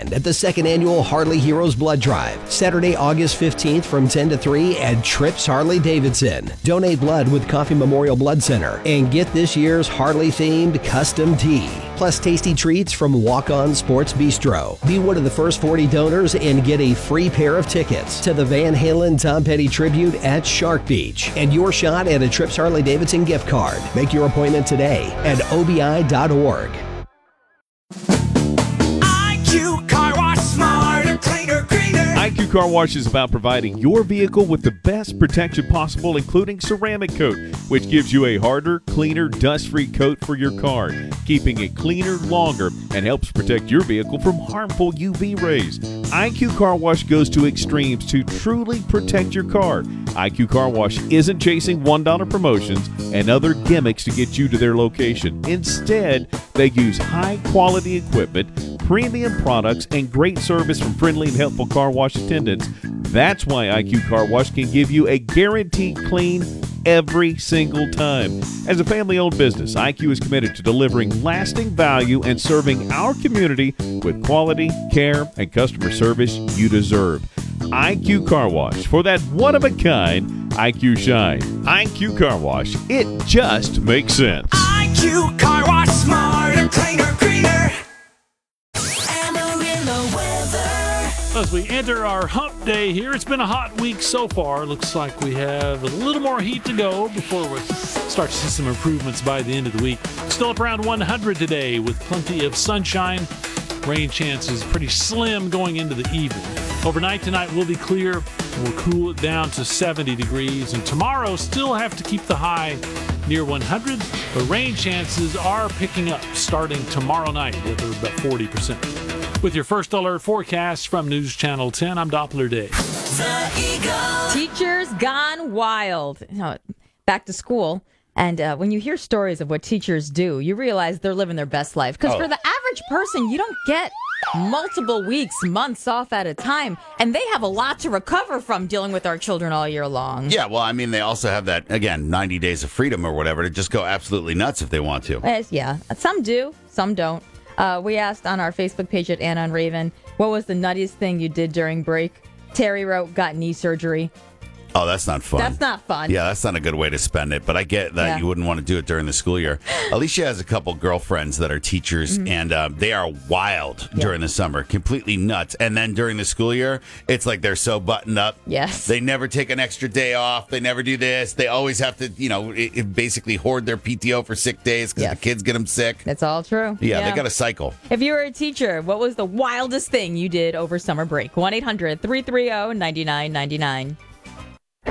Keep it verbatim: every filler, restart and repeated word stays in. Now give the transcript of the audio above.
weekend at the second annual Harley Heroes Blood Drive, Saturday, August fifteenth from ten to three at Trips Harley Davidson. Donate blood with Coffee Memorial Blood Center and get this year's Harley-themed custom tee. Plus tasty treats from Walk On Sports Bistro. Be one of the first forty donors and get a free pair of tickets to the Van Halen Tom Petty tribute at Shark Beach and your shot at a Trips Harley Davidson gift card. Make your appointment today at O B I dot org. I Q Car Wash, smarter, cleaner, greener. I Q Car Wash is about providing your vehicle with the best protection possible, including ceramic coat, which gives you a harder, cleaner, dust-free coat for your car, keeping it cleaner longer and helps protect your vehicle from harmful U V rays. I Q Car Wash goes to extremes to truly protect your car. I Q Car Wash isn't chasing one dollar promotions and other gimmicks to get you to their location. Instead, they use high-quality equipment, premium products, and great service from friendly and helpful car wash attendants. That's why I Q Car Wash can give you a guaranteed clean every single time. As a family-owned business, I Q is committed to delivering lasting value and serving our community with quality, care, and customer service you deserve. I Q Car Wash, for that one-of-a-kind I Q shine. I Q Car Wash, it just makes sense. I Q Car Wash, smarter, cleaner, greener. As we enter our hump day here, it's been a hot week so far. Looks like we have a little more heat to go before we start to see some improvements by the end of the week. Still up around one hundred today with plenty of sunshine. Rain chances pretty slim going into the evening. Overnight tonight will be clear. We'll cool it down to seventy degrees. And tomorrow still have to keep the high near one hundred. But rain chances are picking up starting tomorrow night at about forty percent. With your first alert forecast from News Channel ten, I'm Doppler Dave. Teachers gone wild. You know, back to school. And uh, when you hear stories of what teachers do, you realize they're living their best life. Because Oh. for the average person, you don't get multiple weeks, months off at a time. And they have a lot to recover from dealing with our children all year long. Yeah, well, I mean, they also have that, again, ninety days of freedom or whatever to just go absolutely nuts if they want to. Yes, yeah, some do, some don't. Uh, we asked on our Facebook page at Anna and Raven, what was the nuttiest thing you did during break? Terry wrote, got knee surgery. Oh, that's not fun. That's not fun. Yeah, that's not a good way to spend it, but I get that Yeah. you wouldn't want to do it during the school year. Alicia has a couple girlfriends that are teachers, Mhm. and uh, they are wild Yeah. during the summer, completely nuts. And then during the school year, it's like they're so buttoned up. Yes. They never take an extra day off. They never do this. They always have to, you know, it, it basically hoard their P T O for sick days because Yes. the kids get them sick. That's all true. Yeah, they got a cycle. If you were a teacher, what was the wildest thing you did over summer break? one eight hundred three three zero nine nine nine nine.